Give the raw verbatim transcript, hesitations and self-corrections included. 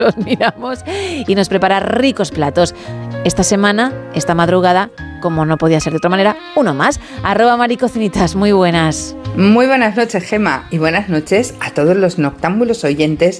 los miramos y nos prepara ricos platos. Esta semana, esta madrugada, como no podía ser de otra manera, uno más. Arroba Maricocinitas, muy buenas. Muy buenas noches, Gema, y buenas noches a todos los noctámbulos oyentes